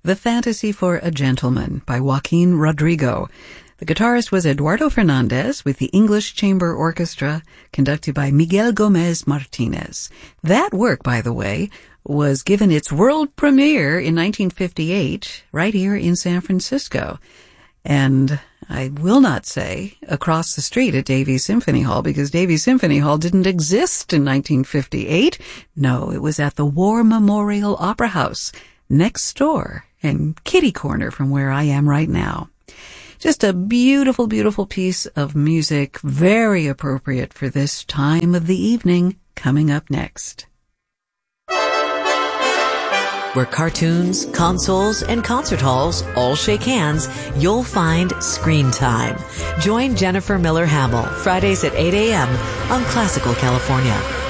The Fantasy for a Gentleman by Joaquin Rodrigo. The guitarist was Eduardo Fernandez with the English Chamber Orchestra, conducted by Miguel Gomez Martinez. That work, by the way, was given its world premiere in 1958, right here in San Francisco. And I will not say across the street at Davies Symphony Hall, because Davies Symphony Hall didn't exist in 1958. No, it was at the War Memorial Opera House, next door and kitty corner from where I am right now. Just a beautiful, beautiful piece of music, very appropriate for this time of the evening, coming up next. Where cartoons, consoles, and concert halls all shake hands, you'll find Screen Time. Join Jennifer Miller Hamill Fridays at 8 a.m. on Classical California.